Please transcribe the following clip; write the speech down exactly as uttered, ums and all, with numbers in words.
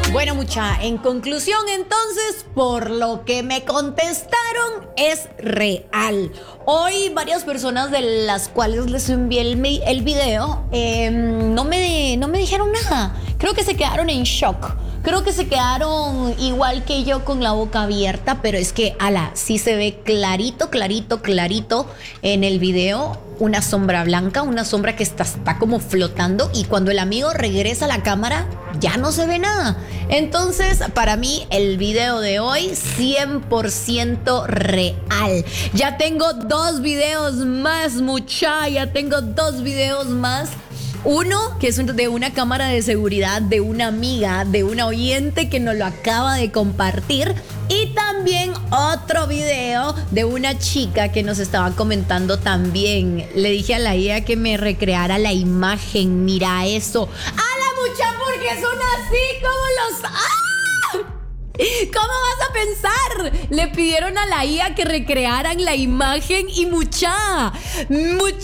Bueno, mucha, en conclusión, entonces, por lo que me contestaron, es real. Hoy varias personas de las cuales les envié el, el video eh, no, me, no me dijeron nada. Creo que se quedaron en shock. Creo que se quedaron igual que yo con la boca abierta, pero es que, ala, sí se ve clarito, clarito, clarito en el video una sombra blanca, una sombra que está, está como flotando, y cuando el amigo regresa a la cámara ya no se ve nada. Entonces, para mí, el video de hoy cien por ciento real. Ya tengo dos videos más, mucha, ya tengo dos videos más. Uno, que es de una cámara de seguridad de una amiga, de una oyente que nos lo acaba de compartir. Y también otro video de una chica que nos estaba comentando también. Le dije a la I A que me recreara la imagen. Mira eso. ¡A la mucha! Porque son así como los... ¡Ah! ¿Cómo vas a pensar? Le pidieron a la I A que recrearan la imagen y mucha... mucha